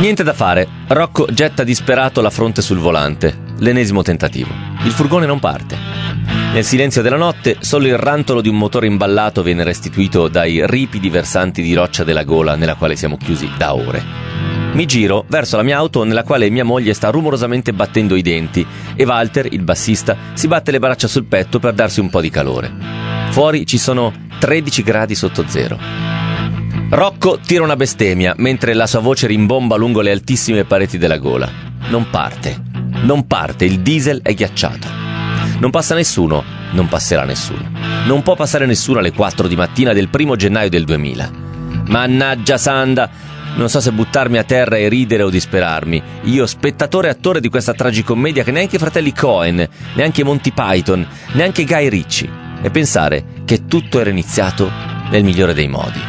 Niente da fare, Rocco getta disperato la fronte sul volante. L'ennesimo tentativo. Il furgone non parte. Nel silenzio della notte, solo il rantolo di un motore imballato viene restituito dai ripidi versanti di roccia della gola nella quale siamo chiusi da ore. Mi giro verso la mia auto nella quale mia moglie sta rumorosamente battendo i denti e Walter, il bassista, si batte le braccia sul petto per darsi un po' di calore. Fuori ci sono 13 gradi sotto zero. Rocco tira una bestemmia mentre la sua voce rimbomba lungo le altissime pareti della gola. Non parte, il diesel è ghiacciato. Non passa nessuno, non passerà nessuno. Non può passare nessuno alle 4 di mattina del 1 gennaio del 2000. Mannaggia Sanda! Non so se buttarmi a terra e ridere o disperarmi. Io, spettatore e attore di questa tragicommedia che neanche i fratelli Coen, neanche Monty Python, neanche Guy Ritchie. E pensare che tutto era iniziato nel migliore dei modi.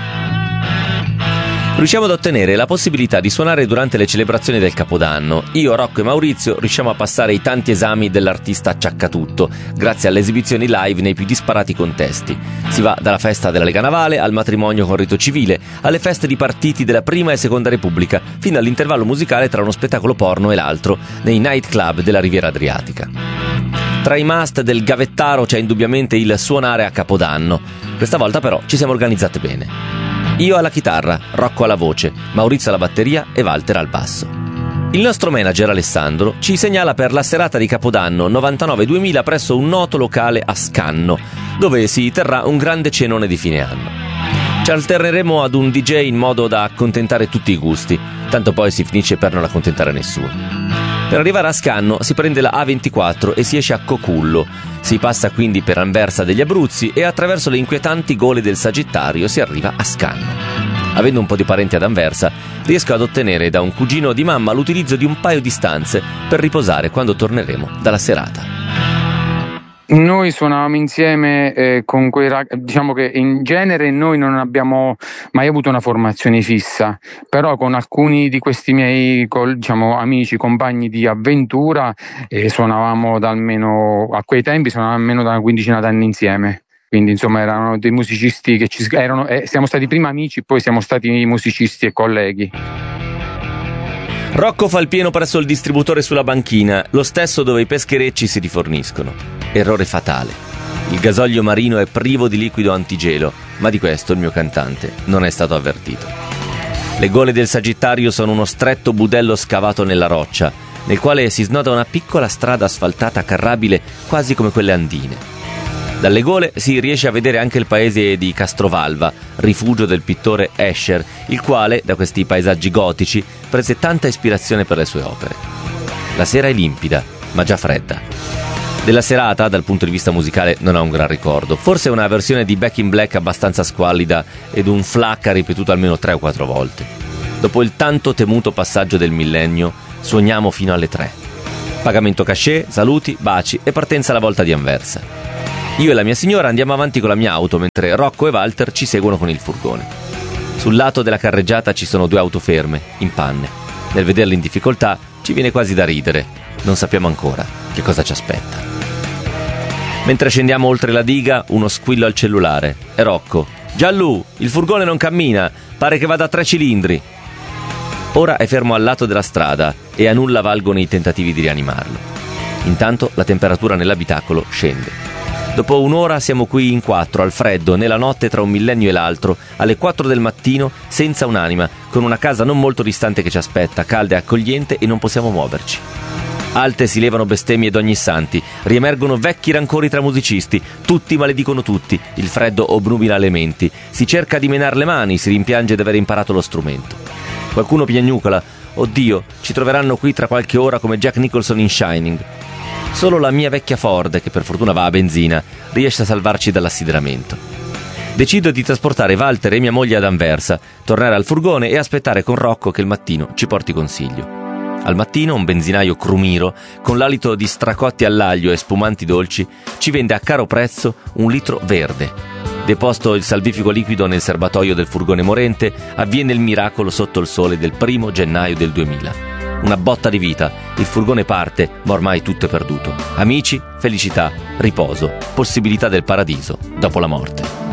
Riusciamo ad ottenere la possibilità di suonare durante le celebrazioni del Capodanno. Io, Rocco e Maurizio riusciamo a passare i tanti esami dell'artista acciaccatutto, grazie alle esibizioni live nei più disparati contesti. Si va dalla festa della Lega Navale al matrimonio con rito civile, alle feste di partiti della Prima e Seconda Repubblica, fino all'intervallo musicale tra uno spettacolo porno e l'altro, nei night club della Riviera Adriatica. Tra i must del gavettaro c'è indubbiamente il suonare a Capodanno. Questa volta però ci siamo organizzate bene. Io alla chitarra, Rocco alla voce, Maurizio alla batteria e Walter al basso. Il nostro manager Alessandro ci segnala per la serata di Capodanno 99-2000 presso un noto locale a Scanno, dove si terrà un grande cenone di fine anno. Ci alterneremo ad un DJ in modo da accontentare tutti i gusti, tanto poi si finisce per non accontentare nessuno. Per arrivare a Scanno si prende la A24 e si esce a Cocullo. Si passa quindi per Anversa degli Abruzzi e attraverso le inquietanti gole del Sagittario si arriva a Scanno. Avendo un po' di parenti ad Anversa, riesco ad ottenere da un cugino di mamma l'utilizzo di un paio di stanze per riposare quando torneremo dalla serata. Noi suonavamo insieme con quei diciamo che in genere noi non abbiamo mai avuto una formazione fissa, però con alcuni di questi miei amici, compagni di avventura suonavamo da almeno, a quei tempi suonavamo almeno da una quindicina d'anni insieme. Quindi insomma erano dei musicisti che siamo stati prima amici, poi siamo stati musicisti e colleghi. Rocco fa il pieno presso il distributore sulla banchina, lo stesso dove i pescherecci si riforniscono. Errore fatale. Il gasolio marino è privo di liquido antigelo, ma di questo il mio cantante non è stato avvertito. Le gole del Sagittario sono uno stretto budello scavato nella roccia, nel quale si snoda una piccola strada asfaltata carrabile quasi come quelle andine. Dalle gole si riesce a vedere anche il paese di Castrovalva, rifugio del pittore Escher, il quale, da questi paesaggi gotici, prese tanta ispirazione per le sue opere. La sera è limpida, ma già fredda. Della serata, dal punto di vista musicale, non ho un gran ricordo. Forse una versione di Back in Black abbastanza squallida ed un flacca ripetuto almeno 3 o 4 volte. Dopo il tanto temuto passaggio del millennio, suoniamo fino alle 3. Pagamento cachet, saluti, baci e partenza alla volta di Anversa. Io e la mia signora andiamo avanti con la mia auto, mentre Rocco e Walter ci seguono con il furgone. Sul lato della carreggiata ci sono 2 auto ferme, in panne. Nel vederle in difficoltà ci viene quasi da ridere. Non sappiamo ancora che cosa ci aspetta. Mentre scendiamo oltre la diga, uno squillo al cellulare. È Rocco. Giallù, il furgone non cammina, pare che vada a 3 cilindri. Ora è fermo al lato della strada e a nulla valgono i tentativi di rianimarlo. Intanto la temperatura nell'abitacolo scende. Dopo un'ora siamo qui in 4, al freddo, nella notte tra un millennio e l'altro, alle 4 del mattino, senza un'anima, con una casa non molto distante che ci aspetta, calda e accogliente, e non possiamo muoverci. Alte si levano bestemmie d'ogni santi, riemergono vecchi rancori tra musicisti, tutti maledicono tutti, il freddo obnubila le menti, si cerca di menar le mani, si rimpiange di aver imparato lo strumento. Qualcuno piagnucola, oddio, ci troveranno qui tra qualche ora come Jack Nicholson in Shining. Solo la mia vecchia Ford, che per fortuna va a benzina, riesce a salvarci dall'assideramento. Decido di trasportare Walter e mia moglie ad Anversa, tornare al furgone e aspettare con Rocco che il mattino ci porti consiglio. Al mattino un benzinaio crumiro, con l'alito di stracotti all'aglio e spumanti dolci, ci vende a caro prezzo 1 litro verde. Deposto il salvifico liquido nel serbatoio del furgone morente, avviene il miracolo sotto il sole del 1 gennaio del 2000. Una botta di vita, il furgone parte, ma ormai tutto è perduto. Amici, felicità, riposo, possibilità del paradiso dopo la morte.